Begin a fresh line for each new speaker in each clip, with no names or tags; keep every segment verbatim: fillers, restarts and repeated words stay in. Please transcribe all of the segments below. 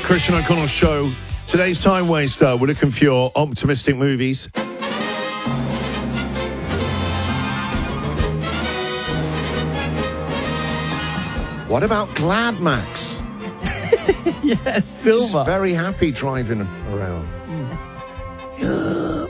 Christian O'Connell Show. Today's Time Waster. We're looking for your optimistic movies. What about Glad Max?
Yes, Silver.
He's very happy driving around.
Mm.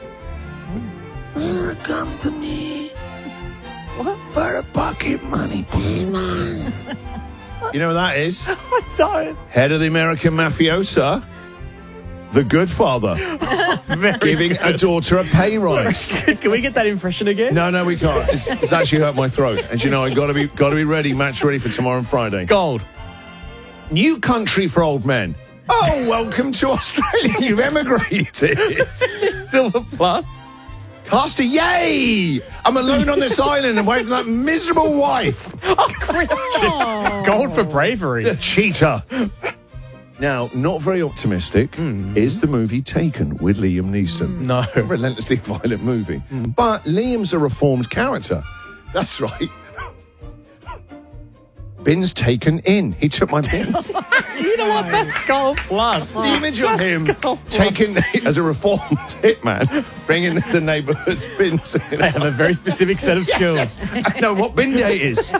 Uh, come to me. What? For a pocket money, please.
You know what that is?
I don't.
Head of the American mafiosa, the good father,
Very
giving
good.
a daughter a pay rise.
Can we get that impression again?
No, no, we can't. It's, it's actually hurt my throat. And you know, I got to be got to be ready, match ready for tomorrow and Friday.
Gold.
New country for old men. Oh, welcome to Australia. You've emigrated.
Silver plus.
Caster, yay! I'm alone on this island and waiting for that miserable wife.
Oh, Christian. Gold for bravery.
The cheater. Now, not very optimistic
Mm.
is the movie Taken with Liam Neeson.
No.
A relentlessly violent movie.
Mm.
But Liam's a reformed character. That's right. Bins taken in. He took my bins.
You know what? That's gold plus.
The image of him
gold plus.
taken as a reformed hitman, bringing the neighbourhood's bins in.
They have a very specific set of skills.
Yes, yes. I know what bin day is.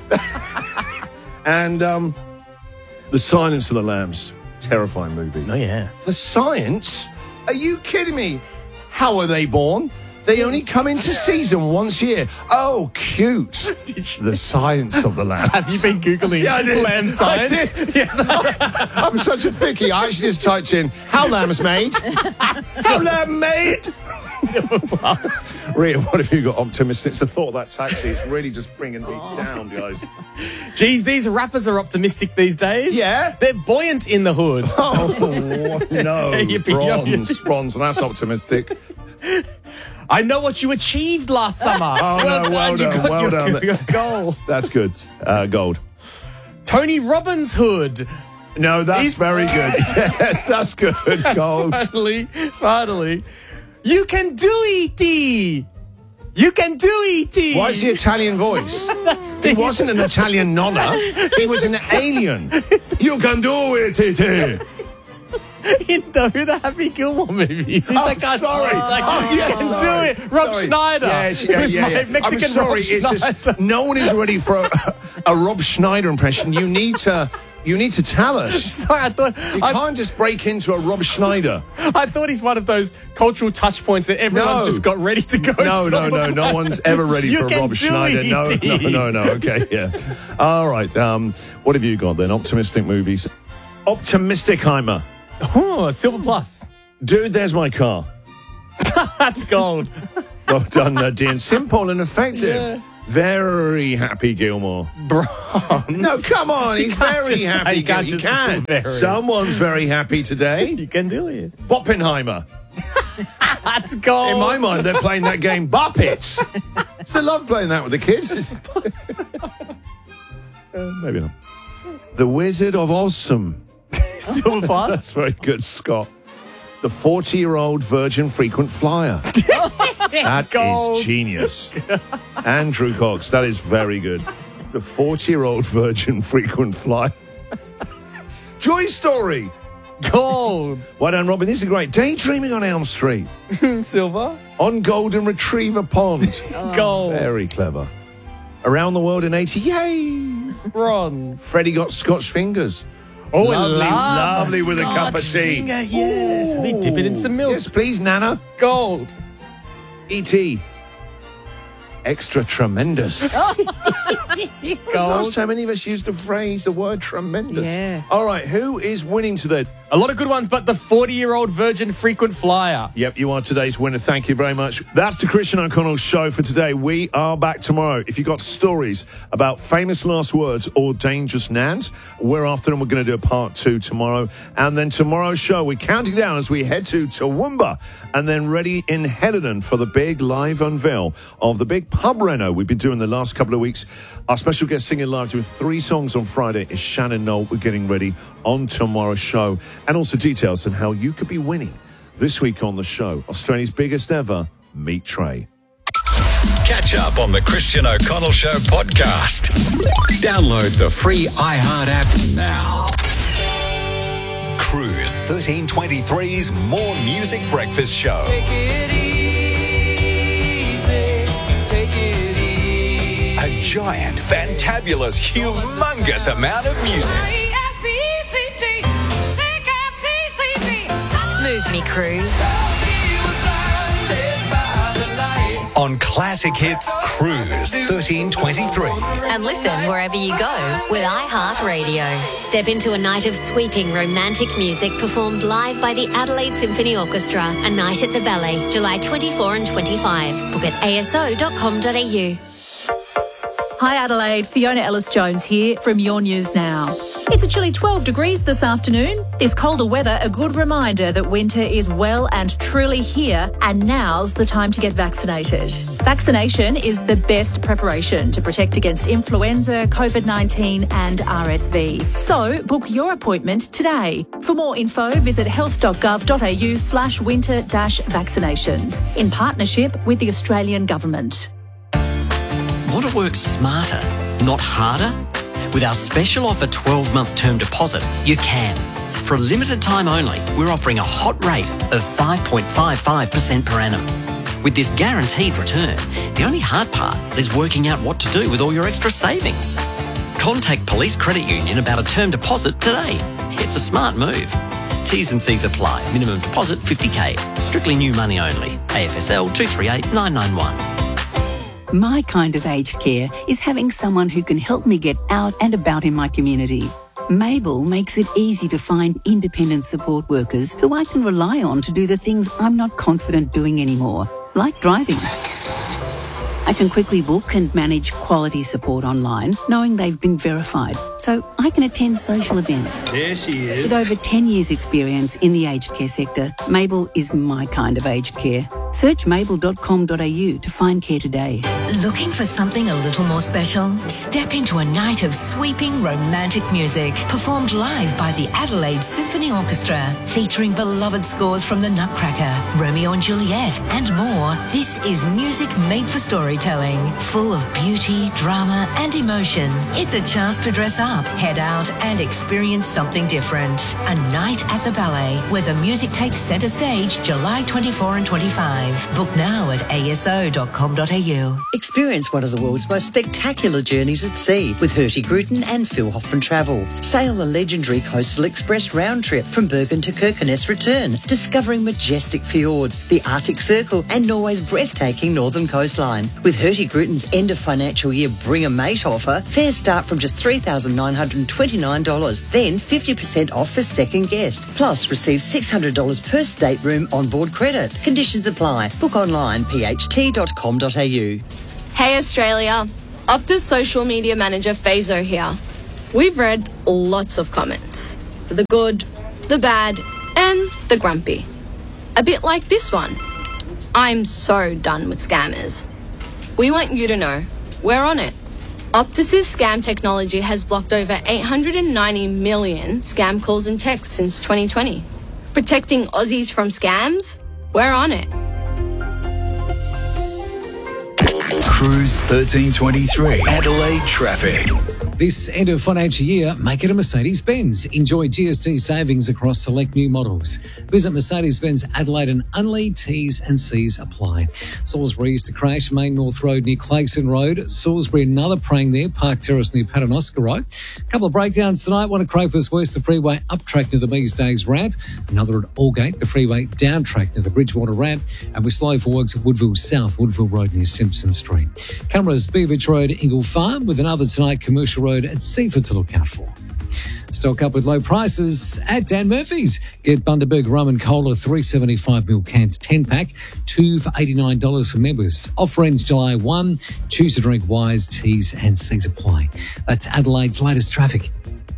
And um, The Silence of the Lambs. Terrifying movie.
Oh, yeah.
The Science? Are you kidding me? How are they born? They only come into season once a year. Oh, cute.
Did you-
The Science of the Lambs.
Have you been Googling
Yeah, I did.
lamb
I
science?
did.
Yes, I
I'm such a thickie. I actually just typed in, how lamb's made? How lamb made? Rhea, what have you got optimistic? It's the thought of that taxi. It's really just bringing me down, guys.
Geez, these rappers are optimistic these days.
Yeah?
They're buoyant in the hood.
Oh, no.
Yippee,
Bronze. Bronze. That's optimistic.
I know what you achieved last summer.
Oh,
well
no,
done.
well
You
done,
got
well
your,
done.
your goal.
That's good. Uh, gold.
Tony Robbins' hood.
No, that's
He's-
very good. Yes, that's good. Gold.
Finally, finally. You can do E T. You can do E T.
Why is the Italian voice?
That's
He
the-
wasn't an Italian nonna. He was an alien. You can do it, Titi.
in the Who the Happy Gilmore movies. He's
Oh,
that guy.
sorry.
He's like,
Oh,
you
yeah,
can
sorry.
do it. Rob
Sorry.
Schneider.
Yes,
It
yeah,
was
yeah,
my
yeah.
Mexican
I'm sorry.
Rob
It's just
Schneider.
no one is ready for a, a Rob Schneider impression. You need to. You need to tell us.
Sorry, I thought
You
I,
can't just break into a Rob Schneider.
I thought he's one of those cultural touch points that everyone's
No.
just got ready to go.
No,
to.
no, no. No one's ever ready
You
for
can
Rob
do
Schneider.
it,
No, no,
Dee.
no, no. Okay, yeah. All right. Um, what have you got then? Optimistic movies. Optimisticheimer.
Oh, Silver Plus.
Dude, there's my car.
That's gold.
Well done, uh, Dean. Simple and effective.
Yeah.
Very happy Gilmore.
Bronze.
No, come on. He's
can't
very
just say-
happy.
you can't
Gil- You
just
can.
say very.
Someone's very happy today.
You can do it.
Boppenheimer.
That's gold.
In my mind, they're playing that game Bop It. So I love playing that with the kids. uh, maybe not. The Wizard of Awesome.
Silver Plus.
That's very good, Scott. The forty-year-old virgin frequent flyer. That
Gold.
is genius. Andrew Cox, that is very good. The forty-year-old virgin frequent flyer. Joy Story.
Gold.
Well done, Robin. This is great. Daydreaming on Elm Street.
Silver.
On Golden Retriever Pond.
Gold.
Very clever. Around the World in eighty. Yay!
Bronze.
Freddie got Scotch fingers.
Oh,
Lovely,
love
lovely with a cup of
Scotch
tea.
Finger, yes. Let me dip it in some milk.
Yes, please, Nana.
Gold.
E T. Extra tremendous. When was the last time any of us used the phrase, the word tremendous?
Yeah.
All right, who is winning today?
A lot of good ones, but the forty-year-old virgin frequent flyer.
Yep, you are today's winner. Thank you very much. That's the Christian O'Connell Show for today. We are back tomorrow. If you've got stories about famous last words or dangerous nouns, we're after them. We're going to do a part two tomorrow. And then tomorrow's show, we're counting down as we head to Toowoomba and then ready in Helidon for the big live unveil of the big pub reno we've been doing the last couple of weeks. Our special guest singing live doing three songs on Friday is Shannon Knoll. We're getting ready on tomorrow's show. And also details on how you could be winning this week on the show. Australia's biggest ever Meet Tray.
Catch up on the Christian O'Connell Show podcast. Download the free iHeart app now. thirteen twenty-three's More Music Breakfast Show.
Take it easy, take it easy.
A giant, fantabulous, humongous amount of music.
Move Me Cruise.
On Classic Hits Cruise thirteen twenty-three.
And listen wherever you go with iHeartRadio. Step into a night of sweeping romantic music performed live by the Adelaide Symphony Orchestra. A night at the Ballet, July twenty-fourth and twenty-fifth. Book at a s o dot com dot a u.
Hi Adelaide, Fiona Ellis-Jones here from Your News Now. It's a chilly twelve degrees this afternoon. This colder weather, a good reminder that winter is well and truly here, and now's the time to get vaccinated. Vaccination is the best preparation to protect against influenza, COVID nineteen and R S V. So book your appointment today. For more info, visit health dot gov dot a u slash winter dash vaccinations in partnership with the Australian Government.
Want to work smarter, not harder? With our special offer twelve-month term deposit, you can. For a limited time only, we're offering a hot rate of five point five five percent per annum. With this guaranteed return, the only hard part is working out what to do with all your extra savings. Contact Police Credit Union about a term deposit today. It's a smart move. T's and C's apply. Minimum deposit fifty K. Strictly new money only. A F S L two three eight nine nine one.
My kind of aged care is having someone who can help me get out and about in my community. Mabel makes it easy to find independent support workers who I can rely on to do the things I'm not confident doing anymore, like driving. I can quickly book and manage quality support online, knowing they've been verified, so I can attend social events.
There she is.
With over ten years' experience in the aged care sector, Mabel is my kind of aged care. Search mabel dot com dot a u to find care today.
Looking for something a little more special? Step into a night of sweeping romantic music performed live by the Adelaide Symphony Orchestra, featuring beloved scores from The Nutcracker, Romeo and Juliet, and more. This is music made for storytelling, full of beauty, drama, and emotion. It's a chance to dress up, head out, and experience something different. A night at the Ballet, where the music takes centre stage July twenty-fourth and twenty-fifth. Book now at a s o dot com dot a u.
Experience one of the world's most spectacular journeys at sea with Hurtigruten and Phil Hoffman Travel. Sail the legendary Coastal Express round trip from Bergen to Kirkenes return, discovering majestic fjords, the Arctic Circle and Norway's breathtaking northern coastline. With Hurtigruten's end of financial year Bring a Mate offer, fares start from just three thousand nine hundred twenty-nine dollars, then fifty percent off for second guest. Plus, receive six hundred dollars per stateroom onboard credit. Conditions apply. Book online, p h t dot com dot a u.
Hey Australia, Optus social media manager Fazo here. We've read lots of comments. The good, the bad, and the grumpy. A bit like this one. I'm so done with scammers. We want you to know, we're on it. Optus's scam technology has blocked over eight hundred ninety million scam calls and texts since twenty twenty. Protecting Aussies from scams? We're on it.
Cruise thirteen twenty-three. Adelaide traffic.
This end of financial year, make it a Mercedes-Benz. Enjoy G S T savings across select new models. Visit Mercedes-Benz Adelaide and only T's and C's apply. Salisbury used to crash, Main North Road near Clarkson Road. Salisbury, another praying there, Park Terrace near Paternoster Road. A couple of breakdowns tonight. One at Crowthurst West, the freeway up track near the Mees Days ramp. Another at Aldgate, the freeway down track near the Bridgewater ramp. And we're slow for works at Woodville South, Woodville Road near Simpson Street. Cameras, Beaverage Road, Ingle Farm, with another tonight, Commercial Road at Seaford to look out for. Stock up with low prices at Dan Murphy's. Get Bundaberg Rum and Cola, three seventy-five mil cans, ten pack, two for eighty-nine dollars for members. Offer ends July first. Choose to drink wise, T's and C's apply. That's Adelaide's latest traffic.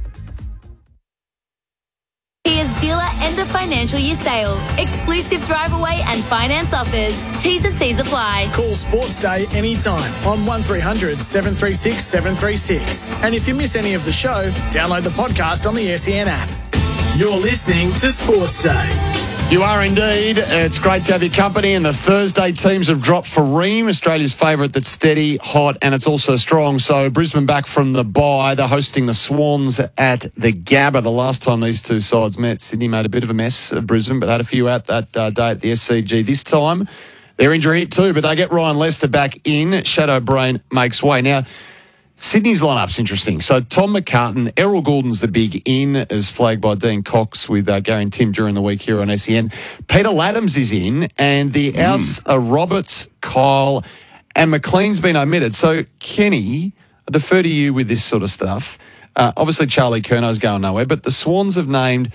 Here's dealer end of financial year sale. Exclusive drive away and finance offers. T's and C's apply.
Call Sports Day anytime on one three hundred seven three six seven three six. And if you miss any of the show, download the podcast on the S E N app. You're listening to Sports Day.
You are indeed. It's great to have your company, and the Thursday teams have dropped for Ream, Australia's favourite that's steady, hot, and it's also strong. So Brisbane back from the bye. They're hosting the Swans at the Gabba. The last time these two sides met, Sydney made a bit of a mess of Brisbane, but they had a few out that uh, day at the S C G. This time, they're injury hit too, but they get Ryan Lester back in. Shadow Brain makes way. Now, Sydney's lineup's interesting. So Tom McCartan, Errol Goulden's the big in, as flagged by Dean Cox with uh, Gary and Tim during the week here on S E N. Peter Laddams is in, and the mm. outs are Roberts, Kyle, and McLean's been omitted. So, Kenny, I defer to you with this sort of stuff. Uh, obviously, Charlie Curno's going nowhere, but the Swans have named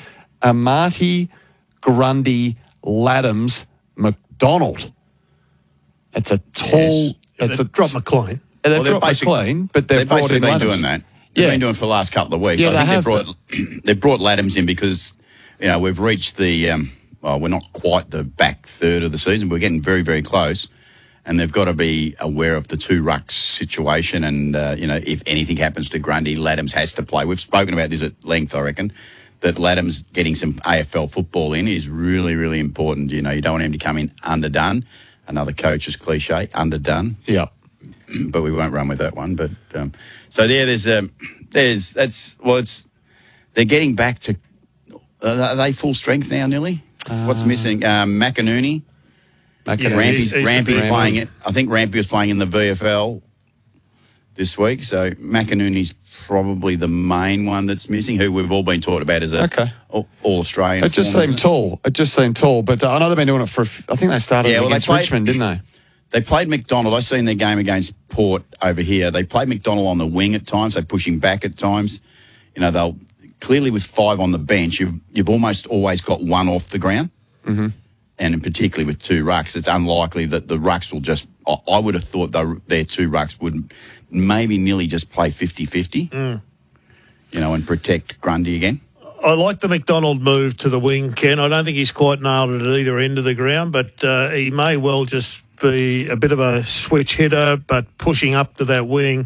Amati, Grundy, Laddams, McDonald. It's a tall...
Yes.
It's a
drop McLean.
Yeah, they've
well,
dropped McLean, but they've,
they've
brought
basically
in
been
Laddams.
doing that. They've
Yeah.
been doing it for the last couple of weeks.
Yeah,
I
they
think
have,
they've brought they've brought Laddams in because, you know, we've reached the um, well, we're not quite the back third of the season. We're getting very, very close, and they've got to be aware of the two rucks situation. And uh, you know, if anything happens to Grundy, Laddams has to play. We've spoken about this at length, I reckon. That Laddams getting some A F L football in is really, really important. You know, you don't want him to come in underdone. Another coach's cliche, underdone.
Yeah.
But we won't run with that one. But um, so there, there's um, there's that's well, it's they're getting back to. Uh, are they full strength now, nearly? Uh, What's missing? Um, McInerney.
McInerney.
Rampy's,
He's- he's
Rampy's
the
playing
Rampy.
it. I think Rampy was playing in the V F L this week. So McInerney's probably the main one that's missing, who we've all been taught about as a
Okay.
all, all Australian.
It just
form,
seemed
isn't it?
tall. It just seemed tall. But uh, I know they've been doing it for, a f- I think they started
Yeah, well, they
against
played-
Richmond, didn't they?
They played McDonald. I've seen their game against Port over here. They played McDonald on the wing at times. They push him back at times. You know, they'll clearly with five on the bench, you've you've almost always got one off the ground.
Mm-hmm.
And particularly with two rucks, it's unlikely that the rucks will just. I, I would have thought they, their two rucks would maybe nearly just play fifty-fifty,
Mm.
you know, and protect Grundy again.
I like the McDonald move to the wing, Ken. I don't think he's quite nailed it at either end of the ground, but uh, he may well just be a bit of a switch hitter, but pushing up to that wing.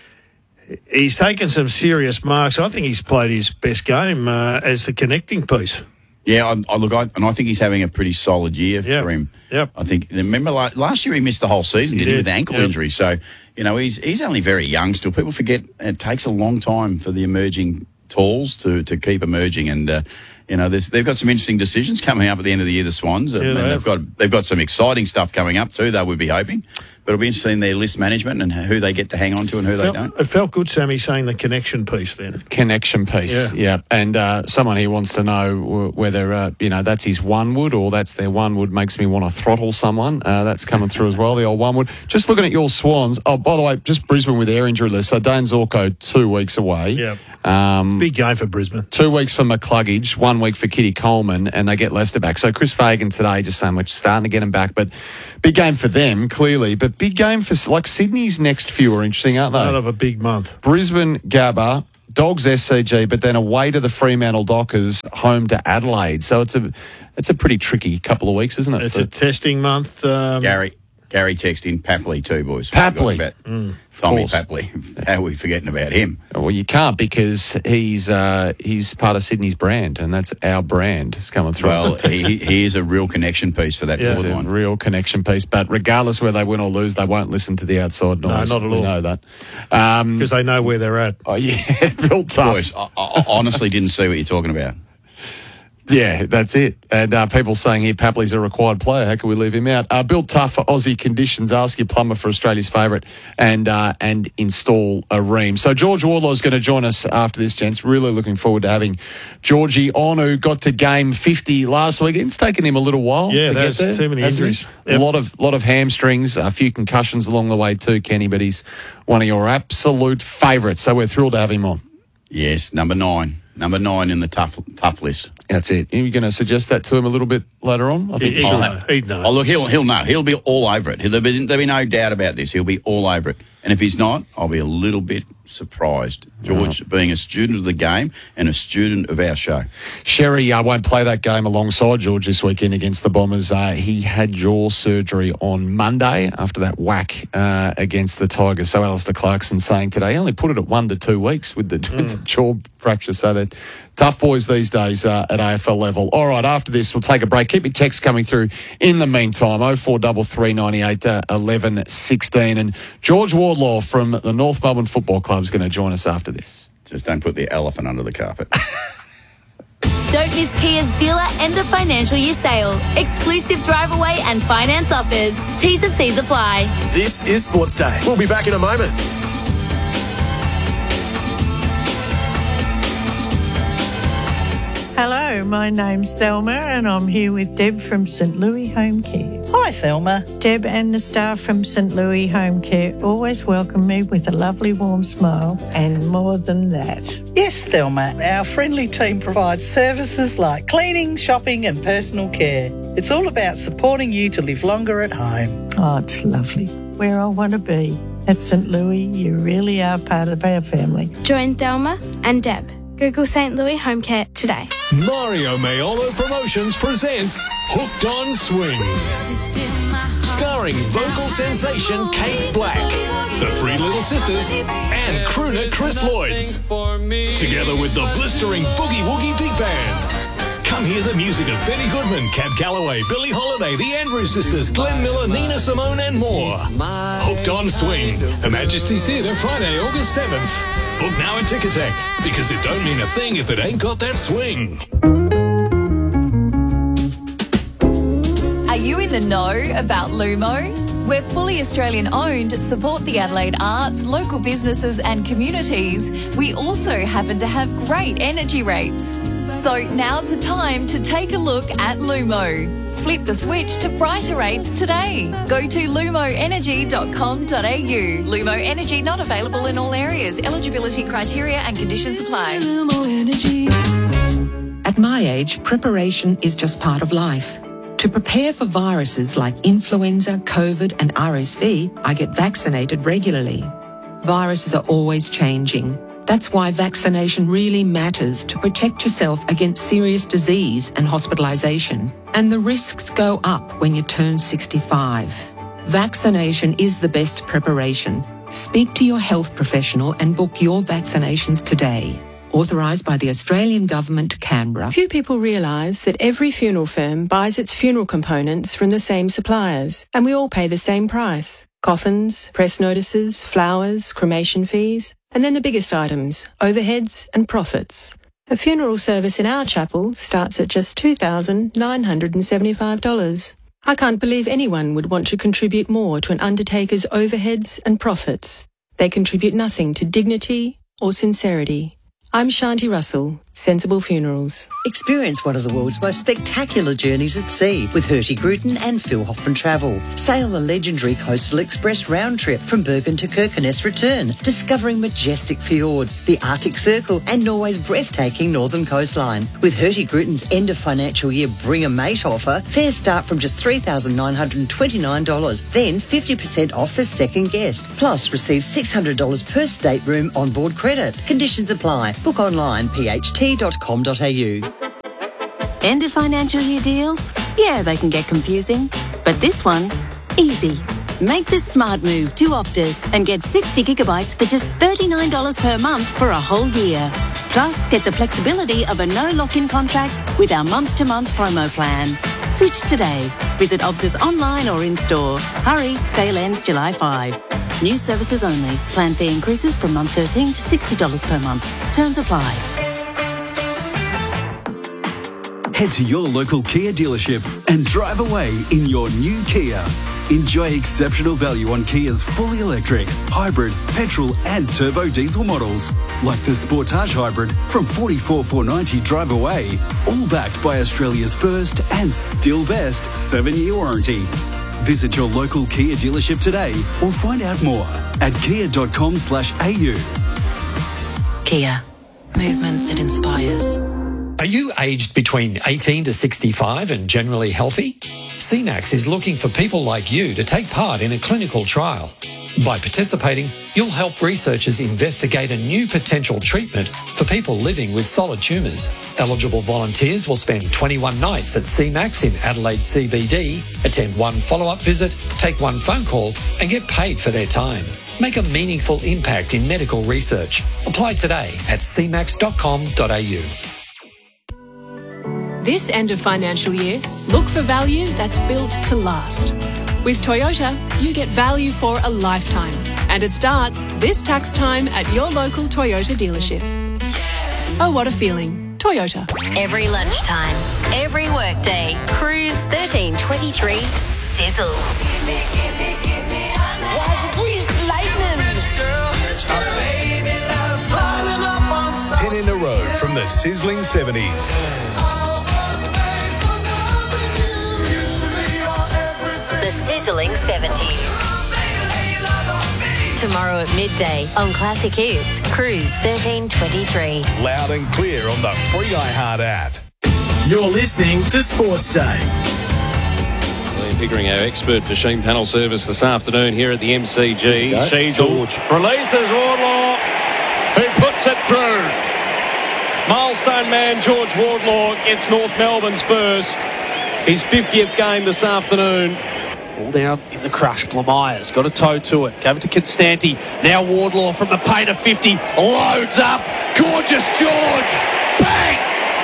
He's taken some serious marks. I think he's played his best game uh, as the connecting piece.
Yeah, I, I look, I, and I think he's having a pretty solid year
Yep.
for him.
Yep.
I think. Remember, like, last year he missed the whole season,
He
didn't he,
did.
with ankle
Yep.
injury. So, you know, he's he's only very young still. People forget it takes a long time for the emerging talls to to keep emerging, and uh, you know, there's, they've got some interesting decisions coming up at the end of the year. The Swans,
Yeah,
and
they
they've
have.
got they've got some exciting stuff coming up too. They would be hoping, but it'll be interesting in their list management and who they get to hang on to and who they
Felt,
don't.
it felt good, Sammy, saying the connection piece then.
Connection piece,
Yeah.
yeah. And uh, someone here wants to know w- whether, uh, you know, that's his one wood or that's their one wood makes me want to throttle someone. Uh, that's coming through as well, the old one wood. Just looking at your Swans. Oh, by the way, just Brisbane with their injury list. So Dane Zorko, two weeks away.
Yeah.
Um,
Big game for Brisbane.
Two weeks for McCluggage, one week for Kitty Coleman, and they get Lester back. So Chris Fagan today just saying we're starting to get him back, but big game for them, clearly. But big game for, like, Sydney's next few are interesting, aren't they?
Out of a big month.
Brisbane, Gabba, Dogs S C G, but then away to the Fremantle Dockers, home to Adelaide. So it's a it's a pretty tricky couple of weeks, isn't it?
It's
for-
a testing month. Um,
Gary Gary texting Papley too, boys.
Papley.
Forgot about
Mm.
Tommy
course.
Papley. How are we forgetting about him?
Well, you can't because he's uh, he's part of Sydney's brand, and that's our brand. It's coming through.
Well, he, he is a real connection piece for that
Yeah.
It's
forward
a
line.
real connection piece. But regardless whether they win or lose, they won't listen to the outside noise.
not at
We
all.
know that. Um,
Because they know where they're at.
oh, yeah, real tough.
Boys, I, I honestly didn't see what you're talking about.
Yeah, that's it. And uh, people saying here, Papley's a required player. How can we leave him out? Uh, built tough for Aussie conditions. Ask your plumber for Australia's favourite and uh, and install a ream. So George Warlaw's going to join us after this, gents. Really looking forward to having Georgie on, who got to game fifty last week. It's taken him a little while
Yeah,
to get
there's
there.
too many
hasn't
injuries.
it?
Yep.
A lot of lot of hamstrings, a few concussions along the way too, Kenny, but he's one of your absolute favourites. So we're thrilled to have him on.
Yes, number nine. Number nine in the tough tough list.
That's it. Are you going to suggest that to him a little bit later on? I think
He-
you
he'd
should.
know. He'd know.
Oh, look, he'll he'll know. He'll be all over it. There'll be, there'll be no doubt about this. He'll be all over it. And if he's not, I'll be a little bit surprised. George being a student of the game and a student of our show.
Sherry uh, won't play that game alongside George this weekend against the Bombers. Uh, he had jaw surgery on Monday after that whack uh, against the Tigers. So Alistair Clarkson saying today he only put it at one to two weeks with the, mm. with the jaw fracture. So that tough boys these days uh, at A F L level. All right, after this, we'll take a break. Keep your texts coming through in the meantime. oh four three three, nine eight, eleven sixteen. And George Wardlaw from the North Melbourne Football Club is going to join us after this.
Just don't put the elephant under the carpet.
Don't miss Kia's dealer end of financial year sale. Exclusive drive away and finance offers. T's and C's apply.
This is Sports Day. We'll be back in a moment.
Hello, my name's Thelma and I'm here with Deb from St Louis Home Care.
Hi, Thelma.
Deb and the staff from St Louis Home Care always welcome me with a lovely warm smile and more than that.
Yes, Thelma. Our friendly team provides services like cleaning, shopping and personal care. It's all about supporting you to live longer at home.
Oh, it's lovely. Where I want to be. At St Louis, you really are part of our family.
Join Thelma and Deb. Google St Louis Home Care today.
Mario Maiolo Promotions presents Hooked on Swing. Starring vocal sensation Kate Black, the Three Little Sisters, and crooner Chris Lloyds. Together with the blistering Boogie Woogie Big Band. Come hear the music of Benny Goodman, Cab Calloway, Billie Holiday, the Andrews Sisters, Glenn Miller, Nina Simone and more. Hooked on Swing. Her Majesty's Theatre, Friday, August seventh. Book now at Ticketek, because it don't mean a thing if it ain't got that swing.
Are you in the know about Lumo? We're fully Australian owned, support the Adelaide arts, local businesses and communities. We also happen to have great energy rates. So now's the time to take a look at Lumo. Flip the switch to brighter rates today. Go to lumo energy dot com dot a u. Lumo Energy not available in all areas. Eligibility criteria and conditions apply. Lumo Energy.
At my age, preparation is just part of life. To prepare for viruses like influenza, COVID and R S V, I get vaccinated regularly. Viruses are always changing. That's why vaccination really matters to protect yourself against serious disease and hospitalisation. And the risks go up when you turn sixty-five. Vaccination is the best preparation. Speak to your health professional and book your vaccinations today. Authorised by the Australian Government, Canberra.
Few people realise that every funeral firm buys its funeral components from the same suppliers, and we all pay the same price. Coffins, press notices, flowers, cremation fees, and then the biggest items, overheads and profits. A funeral service in our chapel starts at just two thousand nine hundred seventy-five dollars. I can't believe anyone would want to contribute more to an undertaker's overheads and profits. They contribute nothing to dignity or sincerity. I'm Shanti Russell, Sensible Funerals.
Experience one of the world's most spectacular journeys at sea with Hertie Gruten and Phil Hoffman Travel. Sail a legendary Coastal Express round trip from Bergen to Kirkenes return, discovering majestic fjords, the Arctic Circle and Norway's breathtaking northern coastline. With Hertie Gruten's end of financial year Bring a Mate offer, fares start from just three thousand nine hundred twenty-nine dollars, then fifty percent off for second guest. Plus, receive six hundred dollars per stateroom on board credit. Conditions apply. Book online, p h t dot com dot a u.
End of financial year deals? Yeah, they can get confusing. But this one, easy. Make the smart move to Optus and get sixty gigabytes for just thirty-nine dollars per month for a whole year. Plus, get the flexibility of a no lock-in contract with our month-to-month promo plan. Switch today. Visit Optus online or in-store. Hurry, sale ends July fifth. New services only. Plan fee increases from month thirteen to sixty dollars per month. Terms apply.
Head to your local Kia dealership and drive away in your new Kia. Enjoy exceptional value on Kia's fully electric, hybrid, petrol and turbo diesel models, like the Sportage Hybrid from forty-four thousand four hundred ninety dollars drive away, all backed by Australia's first and still best seven-year warranty. Visit your local Kia dealership today or find out more at kia dot com slash a u.
Kia. Movement that inspires.
Are you aged between eighteen to sixty-five and generally healthy? C NACS is looking for people like you to take part in a clinical trial. By participating, you'll help researchers investigate a new potential treatment for people living with solid tumours. Eligible volunteers will spend twenty-one nights at C MAX in Adelaide C B D, attend one follow-up visit, take one phone call and get paid for their time. Make a meaningful impact in medical research. Apply today at c max dot com dot a u.
This end of financial year, look for value that's built to last. With Toyota, you get value for a lifetime. And it starts this tax time at your local Toyota dealership. Oh, what a feeling. Toyota.
Every lunchtime, every workday, Cruise thirteen twenty-three sizzles.
Ten in a row from the sizzling seventies.
The sizzling seventies. Tomorrow at midday on Classic Hits, Cruise thirteen twenty-three.
Loud and clear on the free iHeart app.
You're listening to Sports Day.
Liam Pickering, our expert for Sheen Panel Service this afternoon here at the M C G. Sheasel releases Wardlaw, who puts it through. Milestone man George Wardlaw gets North Melbourne's first. His fiftieth game this afternoon.
Ball down in the crush. Blamires got a toe to it. Gave it to Constanti. Now Wardlaw from the paint of fifty. Loads up. Gorgeous George. Bang!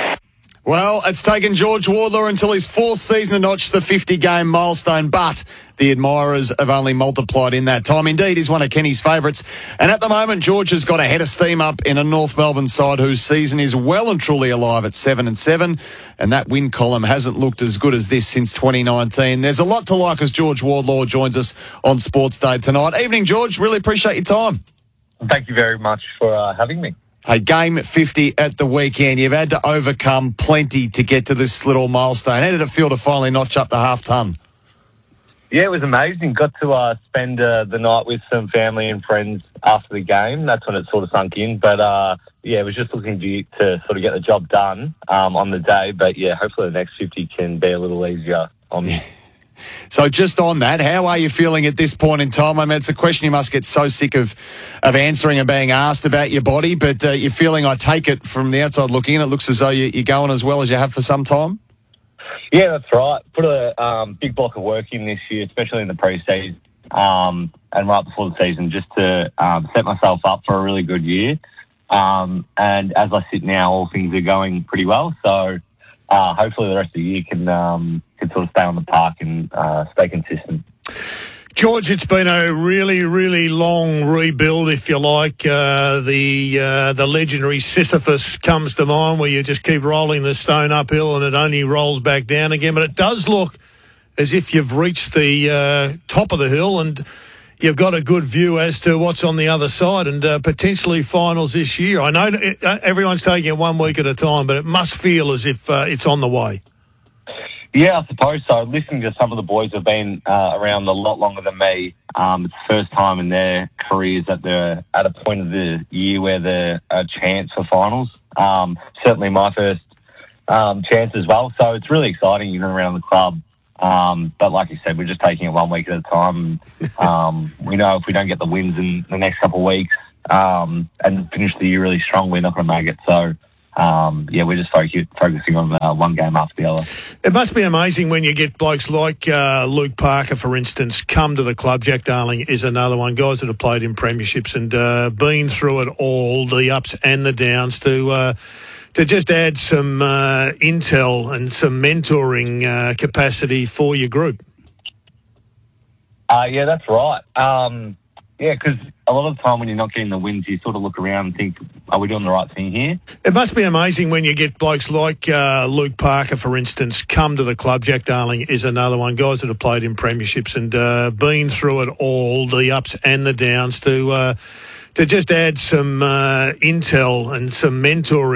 Well, it's taken George Wardlaw until his fourth season to notch the fifty-game milestone, but the admirers have only multiplied in that time. Indeed, he's one of Kenny's favourites. And at the moment, George has got a head of steam up in a North Melbourne side whose season is well and truly alive at seven and seven. And that win column hasn't looked as good as this since twenty nineteen. There's a lot to like as George Wardlaw joins us on Sports Day tonight. Evening, George. Really appreciate your time.
Thank you very much for uh, having me.
Hey, game fifty at the weekend. You've had to overcome plenty to get to this little milestone. How did it feel to finally notch up the half ton?
Yeah, it was amazing. Got to uh, spend uh, the night with some family and friends after the game. That's when it sort of sunk in. But, uh, yeah, it was just looking to, to sort of get the job done um, on the day. But, yeah, hopefully the next fifty can be a little easier on me.
So just on that, how are you feeling at this point in time? I mean, it's a question you must get so sick of of answering and being asked about your body, but uh, you're feeling, I take it, from the outside looking in, it looks as though you, you're going as well as you have for some time?
Yeah, that's right. Put a um, big block of work in this year, especially in the pre-season um, and right before the season, just to um, set myself up for a really good year. Um, and as I sit now, all things are going pretty well. So uh, hopefully the rest of the year can... Um, can sort of stay on the park and uh, stay consistent.
George, it's been a really, really long rebuild, if you like. Uh, the uh, the legendary Sisyphus comes to mind, where you just keep rolling the stone uphill and it only rolls back down again. But it does look as if you've reached the uh, top of the hill and you've got a good view as to what's on the other side and uh, potentially finals this year. I know it, uh, everyone's taking it one week at a time, but it must feel as if uh, it's on the way.
Yeah, I suppose so. Listening to some of the boys who have been uh, around a lot longer than me, um, it's the first time in their careers that they're at a point of the year where they're a chance for finals. Um, certainly my first um, chance as well. So it's really exciting, you know, around the club. Um, but like you said, we're just taking it one week at a time. Um, we know if we don't get the wins in the next couple of weeks um, and finish the year really strong, we're not going to make it. So... Um, yeah, we're just focus, focusing on uh, one game after the other.
It must be amazing when you get blokes like uh, Luke Parker, for instance, come to the club. Jack Darling is another one. Guys that have played in premierships and uh, been through it all, the ups and the downs, to uh, to just add some uh, intel and some mentoring uh, capacity for your group.
Uh, yeah, that's right. Um, yeah, because a lot of the time when you're not getting the wins, you sort of look around and think, are we doing the right thing here?
It must be amazing when you get blokes like uh, Luke Parker, for instance, come to the club. Jack Darling is another one. Guys that have played in premierships and uh, been through it all, the ups and the downs, to uh, to just add some uh, intel and some mentoring